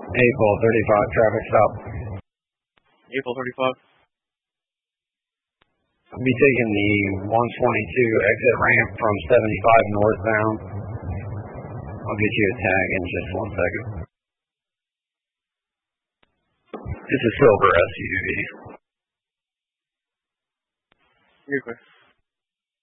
April 35 traffic stop. April 35. I'll be taking the 122 exit ramp from 75 northbound. I'll get you a tag in just 1 second. It's a silver SUV. You're good.